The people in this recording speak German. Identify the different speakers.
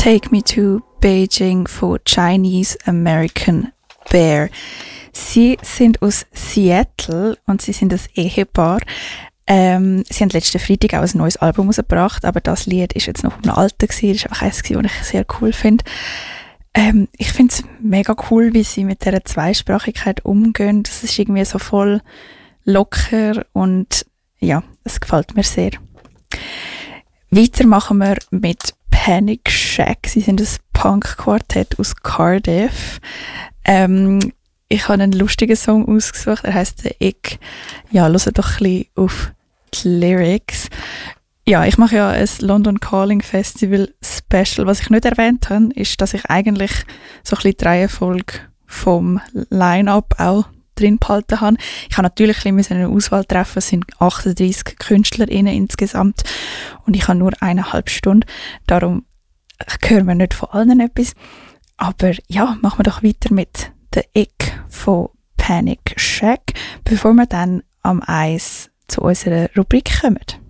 Speaker 1: Take Me to Beijing von Chinese American Bear. Sie sind aus Seattle und sie sind ein Ehepaar. Sie haben letzten Freitag auch ein neues Album rausgebracht, aber das Lied ist jetzt noch vom Alten gewesen. Das ist einfach eines, das ich sehr cool finde. Ich finde es mega cool, wie sie mit dieser Zweisprachigkeit umgehen. Das ist irgendwie so voll locker und ja, es gefällt mir sehr. Weiter machen wir mit Panic Shack. Sie sind ein Punk-Quartett aus Cardiff. Ich habe einen lustigen Song ausgesucht, er heisst «The Ick». Ja, hört doch ein bisschen auf die Lyrics. Ja, ich mache ja ein London Calling Festival Special. Was ich nicht erwähnt habe, ist, dass ich eigentlich so ein bisschen die Reihenfolge vom Line-Up auch drin behalten habe. Ich habe natürlich ein bisschen eine Auswahl treffen, es sind 38 KünstlerInnen insgesamt und ich habe nur 1,5 Stunden. Darum hören wir nicht von allen etwas. Aber ja, machen wir doch weiter mit «The Ick» von Panic Shack, bevor wir dann am Eis zu unserer Rubrik kommen.